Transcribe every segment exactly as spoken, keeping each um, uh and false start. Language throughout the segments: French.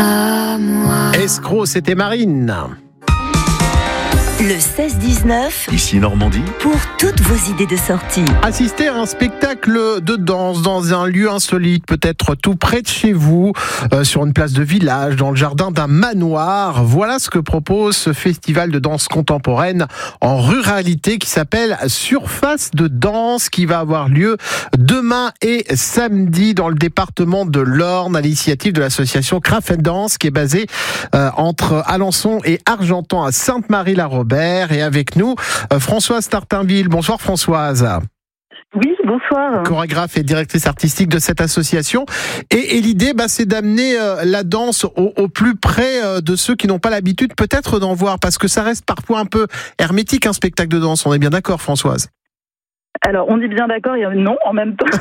à moi. Escroc, c'était Marine. Le seize dix-neuf, Ici Normandie, pour toutes vos idées de sortie. Assister à un spectacle de danse dans un lieu insolite, peut-être tout près de chez vous, euh, sur une place de village, dans le jardin d'un manoir. Voilà ce que propose ce festival de danse contemporaine en ruralité qui s'appelle Surface de danse, qui va avoir lieu demain et samedi dans le département de l'Orne, à l'initiative de l'association Craft Dance, qui est basée euh, entre Alençon et Argentan à Sainte-Marie-la-Robert. Et avec nous, euh, Françoise Tartainville. Bonsoir Françoise. Oui, bonsoir. Chorégraphe et directrice artistique de cette association. Et, et l'idée, bah, c'est d'amener euh, la danse au, au plus près euh, de ceux qui n'ont pas l'habitude peut-être d'en voir, parce que ça reste parfois un peu hermétique, un spectacle de danse. On est bien d'accord, Françoise? Alors, on est bien d'accord et non en même temps.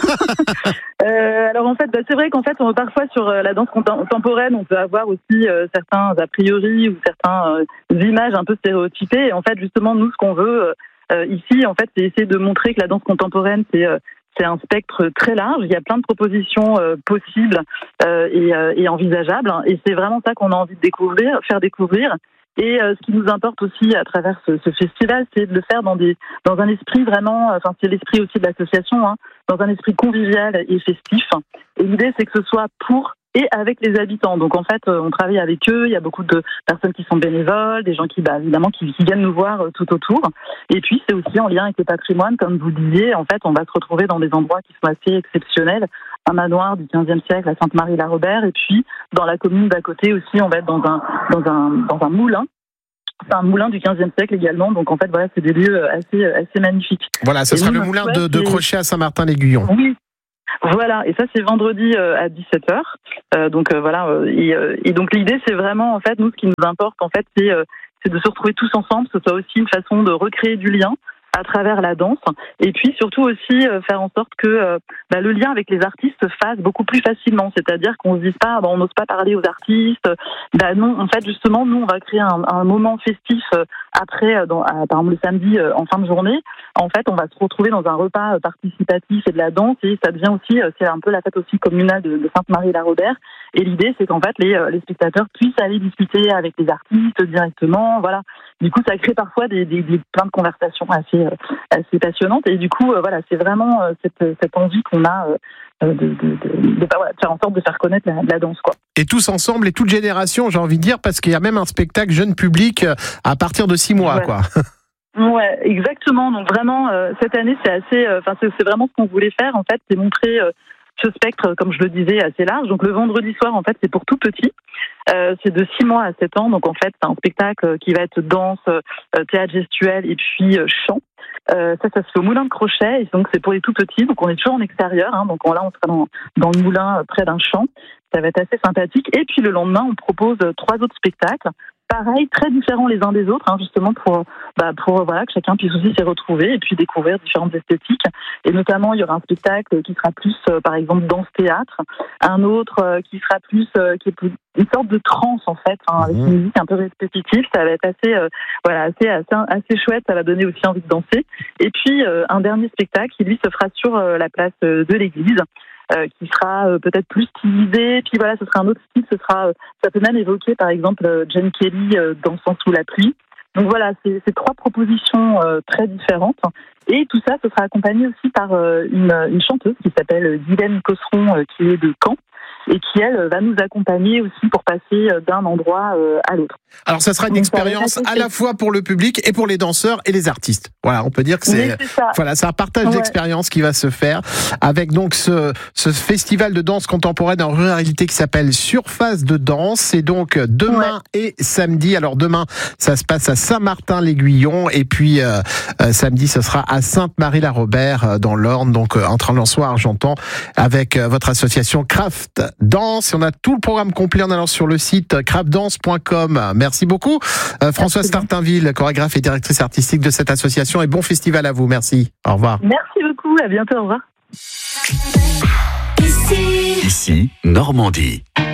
euh, alors en fait, bah, c'est vrai qu'en fait, on, parfois sur euh, la danse contemporaine, on peut avoir aussi euh, certains a priori ou certaines euh, images un peu stéréotypées. Et en fait, justement, nous, ce qu'on veut euh, ici, en fait, c'est essayer de montrer que la danse contemporaine, c'est euh, c'est un spectre très large. Il y a plein de propositions euh, possibles euh, et, euh, et envisageables. Et c'est vraiment ça qu'on a envie de découvrir, faire découvrir. Et euh, ce qui nous importe aussi à travers ce, ce festival, c'est de le faire dans des dans un esprit vraiment, enfin c'est l'esprit aussi de l'association, hein, dans un esprit convivial et festif. Et l'idée, c'est que ce soit pour et avec les habitants. Donc en fait, on travaille avec eux. Il y a beaucoup de personnes qui sont bénévoles, des gens qui, bah, évidemment, qui, qui viennent nous voir tout autour. Et puis c'est aussi en lien avec le patrimoine, comme vous le disiez. En fait, on va se retrouver dans des endroits qui sont assez exceptionnels. Un manoir du quinzième siècle à Sainte-Marie-la-Robert, et puis dans la commune d'à côté aussi, on va être dans un dans un dans un moulin. C'est un moulin du quinzième siècle également, donc en fait voilà, c'est des lieux assez assez magnifiques. Voilà, ce et sera nous, le moulin de, de Crochet à Saint-Martin-l'Aiguillon. Oui. Voilà, et ça c'est vendredi euh, à dix-sept heures. Euh, donc euh, voilà, euh, et, euh, et donc l'idée c'est vraiment en fait, nous ce qui nous importe en fait, c'est euh, c'est de se retrouver tous ensemble. Ce soit aussi une façon de recréer du lien à travers la danse, et puis surtout aussi euh, faire en sorte que euh, bah, le lien avec les artistes se fasse beaucoup plus facilement, c'est-à-dire qu'on se dise pas, bah, on n'ose pas parler aux artistes, bah non, en fait justement nous on va créer un, un moment festif euh, après, dans, à, par exemple le samedi euh, en fin de journée, en fait on va se retrouver dans un repas euh, participatif et de la danse, et ça devient aussi, euh, c'est un peu la fête aussi communale de, de Sainte-Marie-la-Robert, et l'idée c'est qu'en fait les, euh, les spectateurs puissent aller discuter avec les artistes directement, voilà. Du coup ça crée parfois des, des, des plein de conversations assez assez passionnante, et du coup euh, voilà, c'est vraiment euh, cette, cette envie qu'on a euh, de, de, de, de, de, voilà, de faire en sorte de faire connaître la, la danse, quoi. Et tous ensemble et toute génération, j'ai envie de dire, parce qu'il y a même un spectacle jeune public à partir de six mois, ouais. quoi. Ouais, exactement. Donc vraiment euh, cette année c'est assez, enfin euh, c'est, c'est vraiment ce qu'on voulait faire en fait, c'est montrer euh, ce spectre, comme je le disais, assez large. Donc le vendredi soir en fait c'est pour tout petit. Euh, c'est de six mois à sept ans, donc en fait c'est un spectacle qui va être danse, euh, théâtre gestuel et puis euh, chant. Euh, ça, ça se fait au moulin de Crochet, et donc c'est pour les tout petits, donc on est toujours en extérieur, hein, donc on, là on sera dans, dans le moulin euh, près d'un champ, ça va être assez sympathique. Et puis le lendemain on propose euh, trois autres spectacles, pareil, très différents les uns des autres, hein, justement pour, bah, pour voilà, que chacun puisse aussi s'y retrouver et puis découvrir différentes esthétiques. Et notamment, il y aura un spectacle qui sera plus, euh, par exemple, danse-théâtre, un autre euh, qui sera plus, euh, qui est plus une sorte de trance en fait, hein, avec une musique un peu répétitive. Ça va être assez, euh, voilà, assez, assez, assez chouette. Ça va donner aussi envie de danser. Et puis euh, un dernier spectacle qui lui se fera sur euh, la place euh, de l'église. Euh, qui sera euh, peut-être plus stylisé, puis voilà, ce sera un autre style, ce sera, euh, ça peut même évoquer par exemple euh, Jane Kelly euh, dansant sous la pluie. Donc voilà, c'est, c'est trois propositions euh, très différentes, et tout ça, ce sera accompagné aussi par euh, une, une chanteuse qui s'appelle Guylaine Cosseron, euh, qui est de Caen, et qui, elle, va nous accompagner aussi pour passer d'un endroit à l'autre. Alors, ça sera une Donc, expérience à la fois pour le public et pour les danseurs et les artistes. Voilà, on peut dire que c'est, c'est voilà, c'est un partage ouais. d'expérience qui va se faire avec donc ce, ce festival de danse contemporaine en ruralité qui s'appelle Surface de danse. C'est donc demain ouais. et samedi. Alors, demain, ça se passe à Saint-Martin-l'Aiguillon, et puis euh, euh, samedi, ce sera à Sainte-Marie-la-Robert euh, dans l'Orne, donc euh, entre Alençon et Argentan, avec euh, votre association Craft Danse. On a tout le programme complet en allant sur le site craft dance point com. Merci beaucoup, euh, Françoise Tartainville, chorégraphe et directrice artistique de cette association, et bon festival à vous. Merci. Au revoir. Merci beaucoup. À bientôt. Au revoir. Ici, Ici Normandie.